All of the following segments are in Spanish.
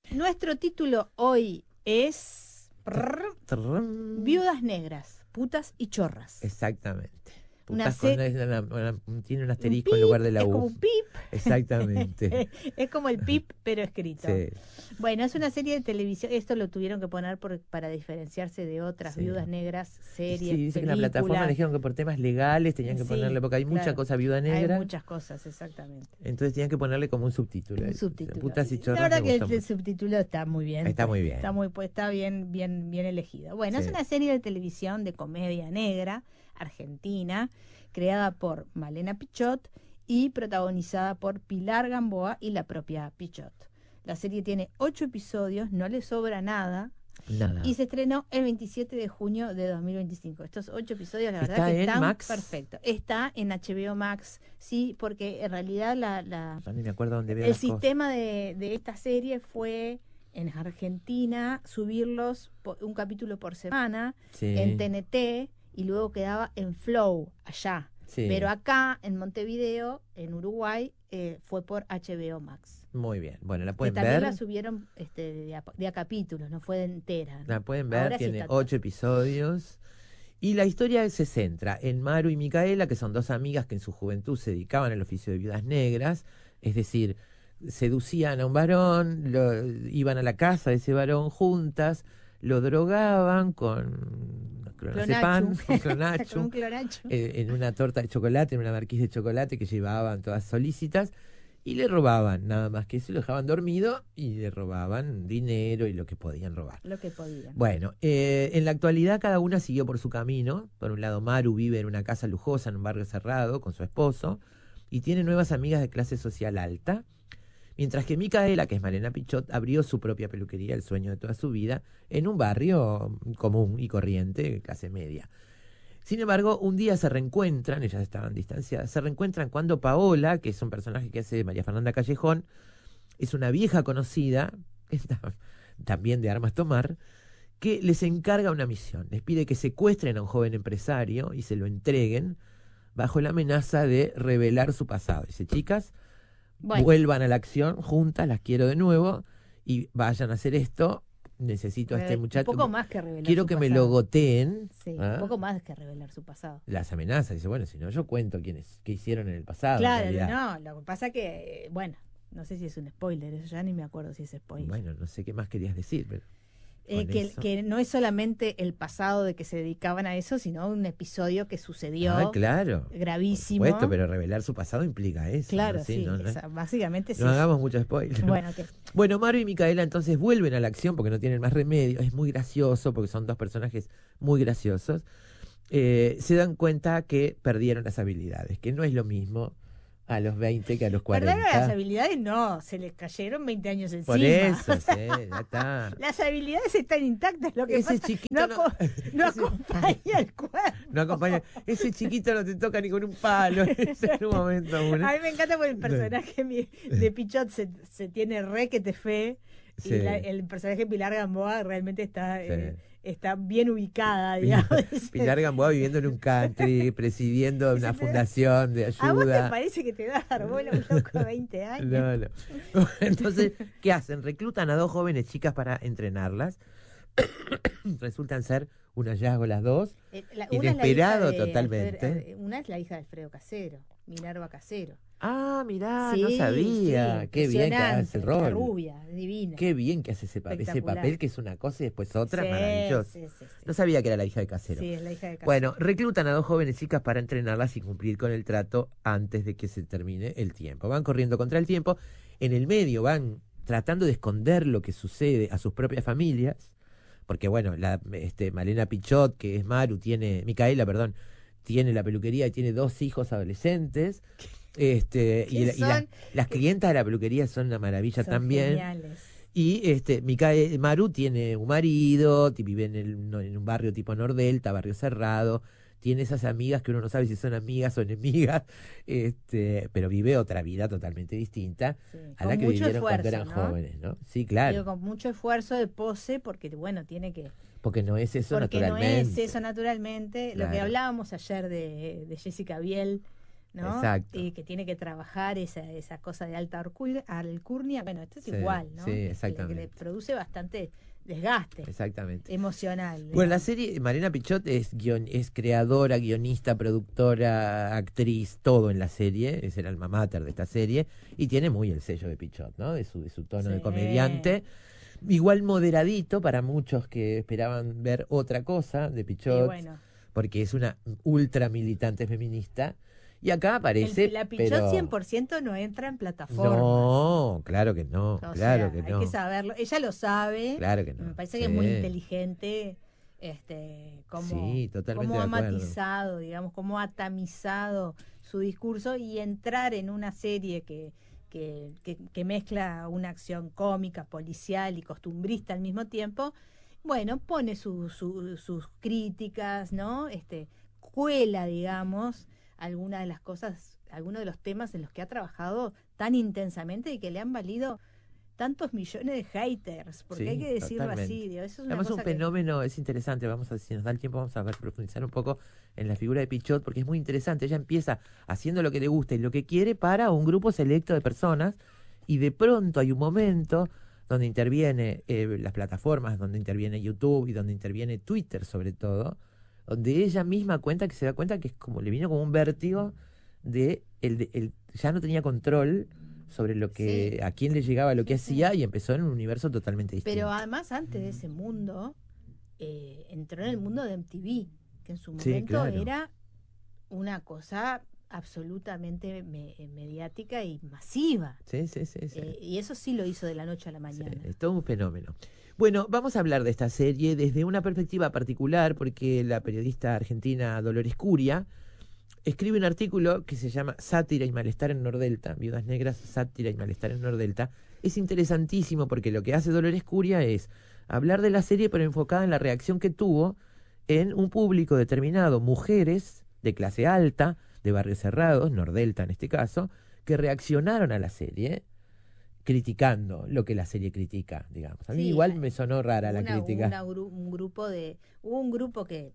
Nuestro título hoy es Viudas Negras, Putas y Chorras. Exactamente. Una Putas tiene un asterisco en lugar de la U. Es como un pip. Exactamente. Es como el pip, pero escrito. Sí. Bueno, es una serie de televisión. Esto lo tuvieron que poner para diferenciarse de otras Sí. Viudas Negras, series, Sí, dice que en la películas. plataforma dijeron que por temas legales tenían que ponerle, porque hay mucha cosa viuda negra. Hay muchas cosas, exactamente. Entonces tenían que ponerle como un subtítulo. Un subtítulo. Putas y chorras. La verdad que el el subtítulo está muy bien. Está muy bien. Está bien elegido. Bueno, es una serie de televisión de comedia negra, argentina, creada por Malena Pichot y protagonizada por Pilar Gamboa y la propia Pichot. La serie tiene 8 episodios, no le sobra nada. Y se estrenó el 27 de junio de 2025. Estos 8 episodios, la verdad que están perfectos. Está en HBO Max, sí, porque en realidad ni me acuerdo dónde veo el las sistema de esta serie fue en Argentina subirlos un capítulo por semana en TNT y luego quedaba en Flow allá. Sí. Pero acá en Montevideo, en Uruguay, fue por HBO Max. Muy bien. Bueno, la pueden ver. También la subieron de a capítulos, no fue de entera. La pueden ver, ahora tiene 8 episodios. Y la historia se centra en Maru y Micaela, que son dos amigas que en su juventud se dedicaban al oficio de viudas negras, es decir, seducían a un varón, iban a la casa de ese varón juntas, lo drogaban con clonazepam, con clonacho, en una torta de chocolate, en una marquise de chocolate que llevaban todas solícitas, y le robaban, nada más que eso, lo dejaban dormido y le robaban dinero y lo que podían robar. Lo que podían. Bueno, en la actualidad cada una siguió por su camino. Por un lado, Maru vive en una casa lujosa en un barrio cerrado con su esposo y tiene nuevas amigas de clase social alta. Mientras que Micaela, que es Malena Pichot, abrió su propia peluquería, el sueño de toda su vida, en un barrio común y corriente, clase media. Sin embargo, un día se reencuentran, ellas estaban distanciadas, se reencuentran cuando Paola, que es un personaje que hace María Fernanda Callejón, es una vieja conocida, también de armas tomar, que les encarga una misión. Les pide que secuestren a un joven empresario y se lo entreguen bajo la amenaza de revelar su pasado. Dice, chicas, vuelvan a la acción juntas, las quiero de nuevo y vayan a hacer esto. Necesito a este muchacho. Un poco más que revelar quiero su que pasado. Me lo goteen. Sí, un poco más que revelar su pasado. Las amenazas. Dice, bueno, si no, yo cuento qué hicieron en el pasado. Claro, no, lo que pasa que, bueno, no sé si es un spoiler, eso ya ni me acuerdo si es spoiler. Bueno, no sé qué más querías decir, pero... que no es solamente el pasado de que se dedicaban a eso, sino un episodio que sucedió claro, gravísimo. Por supuesto, pero revelar su pasado implica eso. Claro, ¿no? sí, básicamente sí. No hagamos mucho spoiler. Bueno, Maru y Micaela entonces vuelven a la acción porque no tienen más remedio. Es muy gracioso porque son dos personajes muy graciosos. Se dan cuenta que perdieron las habilidades, que no es lo mismo a los 20 que a los 40. Perdieron las habilidades, no, se les cayeron 20 años encima. Por eso, sí, ya está. Las habilidades están intactas, lo que ese pasa chiquito no acompaña el cuerpo. No acompaña. Ese chiquito no te toca ni con un palo en un momento. A mí me encanta porque el personaje de Pichot se tiene requete fe. Sí. Y el personaje de Pilar Gamboa realmente está bien ubicada, digamos. Pilar Gamboa viviendo en un country, presidiendo una fundación de ayuda. ¿A vos te parece que te da dar bola un loco de 20 años? No. Entonces, ¿qué hacen? Reclutan a dos jóvenes chicas para entrenarlas. Resultan ser un hallazgo las dos. Inesperado totalmente. Una es la hija de Alfredo Casero, Minerva Casero. Ah, mirá, no sabía. Sí, qué bien que hace el rol. Rubia, divina. Qué bien que hace ese papel, que es una cosa y después otra, maravilloso. Sí. No sabía que era la hija de Casero. Sí, es la hija de Casero. Bueno, reclutan a dos jóvenes chicas para entrenarlas y cumplir con el trato antes de que se termine el tiempo. Van corriendo contra el tiempo. En el medio van tratando de esconder lo que sucede a sus propias familias. Porque, bueno, Malena Pichot, que es Micaela, tiene la peluquería y tiene 2 hijos adolescentes. Las clientas de la peluquería son una maravilla también. Geniales. Y Maru tiene un marido, vive en un barrio tipo Nordelta, barrio cerrado. Tiene esas amigas que uno no sabe si son amigas o enemigas, pero vive otra vida totalmente distinta a la que vivieron cuando eran jóvenes, ¿no? Sí, claro. Digo, con mucho esfuerzo de pose, porque bueno, tiene que... Porque no es eso naturalmente. Porque no es eso naturalmente. Claro. Lo que hablábamos ayer de Jessica Biel, ¿no? Exacto. Que tiene que trabajar esa cosa de alta alcurnia. Bueno, esto es igual, ¿no? Sí, exactamente. Que le produce bastante desgaste Exactamente. emocional. Bueno, la digamos. serie, Malena Pichot es creadora, guionista, productora, actriz, todo en la serie, es el alma mater de esta serie, y tiene muy el sello de Pichot, ¿no? De su tono de Sí. comediante. Igual moderadito para muchos que esperaban ver otra cosa de Y Pichot, bueno, porque es una ultra militante feminista. Y acá aparece, la Pichot pero 100% no entra en plataformas. no, claro que no, O claro sea, que hay no, que saberlo. Ella lo sabe. claro que no. Me parece Sí. que es muy inteligente, Sí, totalmente cómo de ha acuerdo. matizado, digamos, cómo ha tamizado su discurso y entrar en una serie que mezcla una acción cómica, policial y costumbrista al mismo tiempo. Bueno, pone sus críticas, ¿no? Cuela, digamos, algunas de las cosas, algunos de los temas en los que ha trabajado tan intensamente y que le han valido tantos millones de haters, porque hay Sí, que decirlo totalmente. así, digo, eso es una Además, un cosa que... fenómeno, es interesante, vamos a, si nos da el tiempo, vamos a ver, profundizar un poco en la figura de Pichot, porque es muy interesante. Ella empieza haciendo lo que le gusta y lo que quiere para un grupo selecto de personas, y de pronto hay un momento donde interviene las plataformas, donde interviene YouTube y donde interviene Twitter sobre todo, donde ella misma cuenta que se da cuenta que es como le vino como un vértigo de ya no tenía control sobre lo que Sí, a quién le llegaba lo que sí, sí. hacía, y empezó en un universo totalmente distinto. Pero además antes de ese mundo, entró en el mundo de MTV, que en su Sí, momento claro. era una cosa absolutamente mediática y masiva. Sí, sí, sí, sí. Y eso sí lo hizo de la noche a la Sí, mañana. es todo un fenómeno. Bueno, vamos a hablar de esta serie desde una perspectiva particular, porque la periodista argentina Dolores Curia escribe un artículo que se llama Sátira y malestar en Nordelta, Viudas Negras, sátira y malestar en Nordelta. Es interesantísimo porque lo que hace Dolores Curia es hablar de la serie, pero enfocada en la reacción que tuvo en un público determinado, mujeres de clase alta, de barrios cerrados, Nordelta en este caso, que reaccionaron a la serie criticando lo que la serie critica, digamos. A mí Sí, igual me sonó rara la hubo crítica. hubo un grupo que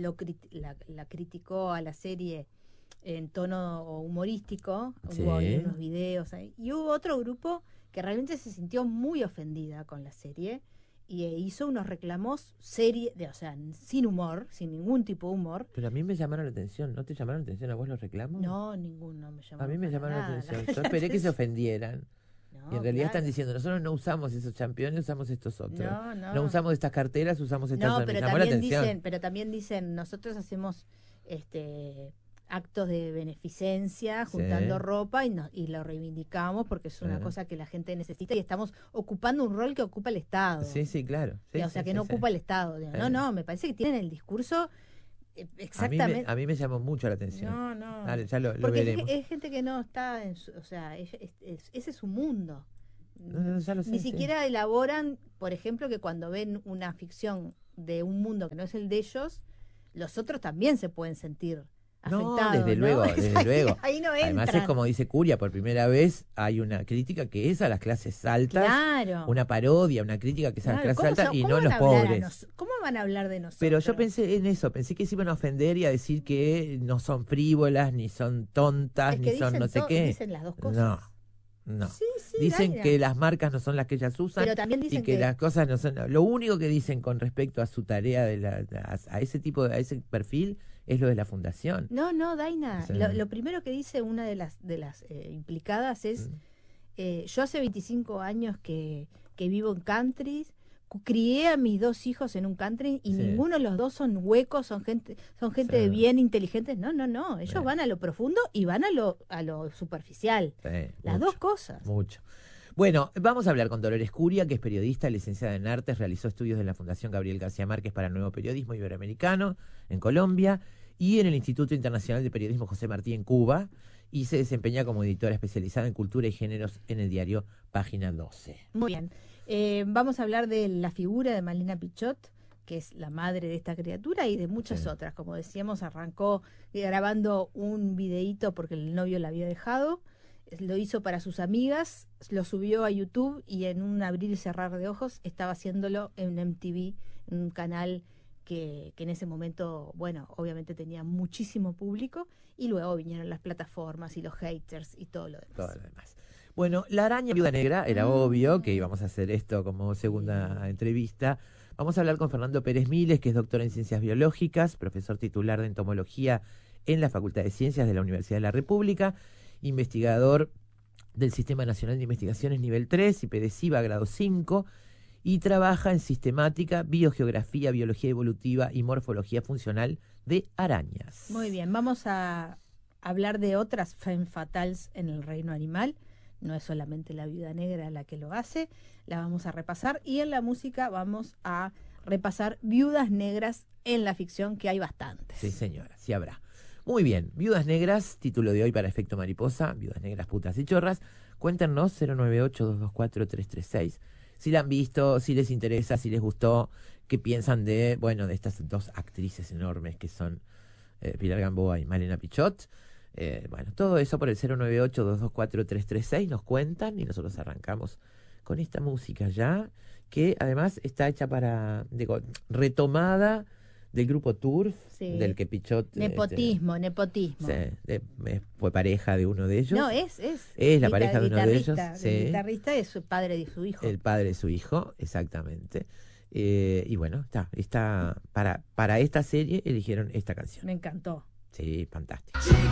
la criticó a la serie en tono humorístico, hubo ahí Sí. unos videos ahí, y hubo otro grupo que realmente se sintió muy ofendida con la serie y hizo unos reclamos o sea, sin humor, sin ningún tipo de humor. Pero a mí me llamaron la atención. ¿No te llamaron la atención a vos los reclamos? No, ninguno me llamó A mí me para llamaron la nada atención. la Yo esperé que se atención. ofendieran. Y en No, realidad están claro. diciendo, nosotros no usamos esos championes, usamos estos otros. No, No no. usamos estas carteras, usamos estas. No, Me pero llamó la también atención. dicen, nosotros hacemos actos de beneficencia, Sí, juntando ropa y lo reivindicamos porque es una sí. cosa que la gente necesita y estamos ocupando un rol que ocupa el Estado. Sí, sí, claro. Sí, O sea, sí, que sí, no sí. ocupa el Estado. Digo. No, no, me parece que tienen el discurso exactamente. A mí me llamó mucho la atención. No, no. Dale, ya lo Porque veremos. es gente que no está o sea, ese es su mundo. No, no, ya lo sé, Ni sí. siquiera elaboran, por ejemplo, que cuando ven una ficción de un mundo que no es el de ellos, los otros también se pueden sentir No, afectados, desde ¿no? luego, desde luego. Ahí no Además es entran. como dice Curia, por primera vez hay una crítica que es a las clases altas, Claro. una parodia, una crítica que es a las Claro. clases altas y ¿Cómo no a van los a hablar pobres. ¿Cómo van a hablar de nosotros? Pero yo pensé en eso, pensé que se iban a ofender y a decir que no son frívolas, ni son tontas, Es ni que son no sé qué. dicen las dos cosas. No, no. Sí, sí, Dicen Daira. que las marcas no son las que ellas usan Pero también y dicen que las cosas no son. Lo único que dicen con respecto a su tarea a ese tipo a ese perfil es lo de la fundación. No, no, Daina. Sí. Lo primero que dice una de las implicadas es yo hace 25 años que vivo en country, crié a mis dos hijos en un country y Sí. ninguno de los dos son huecos, son gente Sí. de bien inteligentes. No, no, no. Ellos Sí. van a lo profundo y van a lo superficial. Sí, Las mucho, dos cosas. Mucho. Bueno, vamos a hablar con Dolores Curia, que es periodista, licenciada en artes, realizó estudios de la Fundación Gabriel García Márquez para el Nuevo Periodismo Iberoamericano en Colombia y en el Instituto Internacional de Periodismo José Martí en Cuba, y se desempeña como editora especializada en cultura y géneros en el diario Página 12. Muy bien. Vamos a hablar de la figura de Malena Pichot, que es la madre de esta criatura y de muchas Sí. otras. Como decíamos, arrancó grabando un videíto porque el novio la había dejado. Lo hizo para sus amigas, lo subió a YouTube y en un abrir y cerrar de ojos estaba haciéndolo en MTV, en un canal que en ese momento, bueno, obviamente tenía muchísimo público, y luego vinieron las plataformas y los haters y todo lo demás. Todo lo demás. Bueno, La Araña Viuda Negra, era obvio que íbamos a hacer esto como segunda entrevista. Vamos a hablar con Fernando Pérez Miles, que es doctor en Ciencias Biológicas, profesor titular de Entomología en la Facultad de Ciencias de la Universidad de la República, investigador del Sistema Nacional de Investigaciones Nivel 3 y PDCIVA grado 5, y trabaja en sistemática, biogeografía, biología evolutiva y morfología funcional de arañas. Muy bien, vamos a hablar de otras femme fatales en el reino animal. No es solamente la viuda negra la que lo hace, la vamos a repasar, y en la música vamos a repasar viudas negras en la ficción, que hay bastantes. Sí, señora, sí habrá. Muy bien, Viudas Negras, título de hoy para Efecto Mariposa, Viudas Negras, Putas y Chorras. Cuéntenos 098-224-336. Si la han visto, si les interesa, si les gustó, qué piensan de, bueno, de estas dos actrices enormes que son Pilar Gamboa y Malena Pichot. Bueno, todo eso por el 098-224-336 nos cuentan, y nosotros arrancamos con esta música ya, que además está hecha retomada del grupo Turf, Sí. del que Pichot... Nepotismo. fue pareja de uno de ellos. No, es la pareja de uno de ellos. Sí. El guitarrista es su padre de su hijo. El padre de su hijo, exactamente. Y bueno, está para esta serie eligieron esta canción. Me encantó. Sí, fantástico.